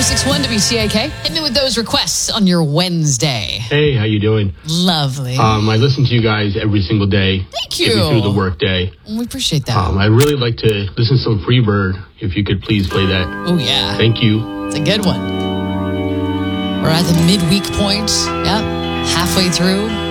1061 WCAK. Hit me with those requests on your Wednesday. Hey, how you doing? Lovely. I listen to you guys every single day. Thank you. Get me through the work day. We appreciate that. I'd really like to listen to some Freebird, if you could please play that. Oh, yeah. Thank you. It's a good one. We're at the midweek point. Yep. Halfway through.